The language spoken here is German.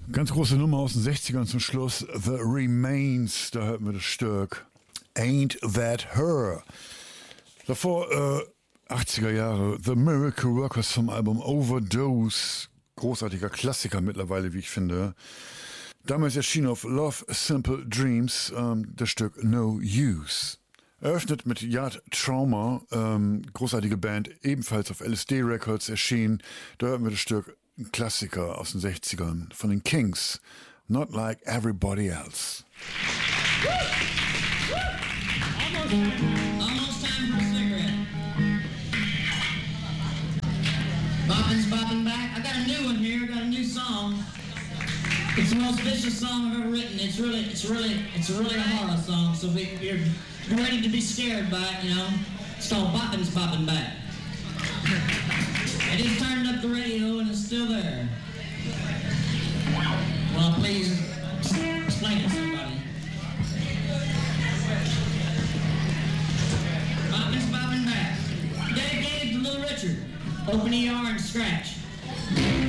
Ganz große Nummer aus den 60ern zum Schluss. The Remains, da hörten wir das Stück. Ain't That Her. Davor 80er Jahre. The Miracle Workers vom Album Overdose. Großartiger Klassiker mittlerweile, wie ich finde. Damals erschien auf Love Simple Dreams das Stück No Use. Eröffnet mit Yard Trauma, großartige Band, ebenfalls auf LSD Records erschienen. Da hörten wir das Stück, ein Klassiker aus den 60ern von den Kings. Not Like Everybody Else. Almost time for a cigarette. Boppin's bopping back. I got a new one here. I got a new song. It's the most vicious song I've ever written. It's really a horror song. So you're ready to be scared by it, you know. It's called Boppin's Bopping Back. I just turned up the radio and it's still there. Well, please explain it to somebody. Boppin's Bopping Back. Dedicated to Little Richard. Open ER and scratch.